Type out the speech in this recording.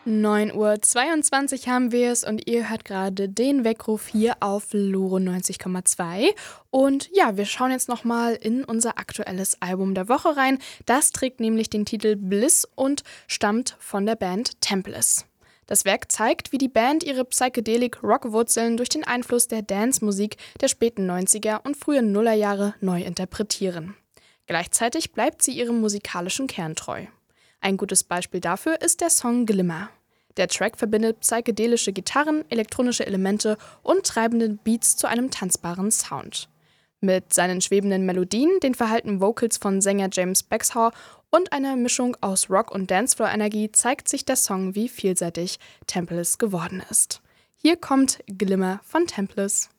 9:22 Uhr haben wir es und ihr hört gerade den Weckruf hier auf Loro 90,2. Und ja, wir schauen jetzt nochmal in unser aktuelles Album der Woche rein. Das trägt nämlich den Titel Bliss und stammt von der Band Templars. Das Werk zeigt, wie die Band ihre Psychedelic-Rock-Wurzeln durch den Einfluss der Dance-Musik der späten 90er und frühen Nullerjahre neu interpretieren. Gleichzeitig bleibt sie ihrem musikalischen Kern treu. Ein gutes Beispiel dafür ist der Song Glimmer. Der Track verbindet psychedelische Gitarren, elektronische Elemente und treibende Beats zu einem tanzbaren Sound. Mit seinen schwebenden Melodien, den verhallten Vocals von Sänger James Bexhaw und einer Mischung aus Rock- und Dancefloor-Energie zeigt sich der Song, wie vielseitig Templars geworden ist. Hier kommt Glimmer von Templars.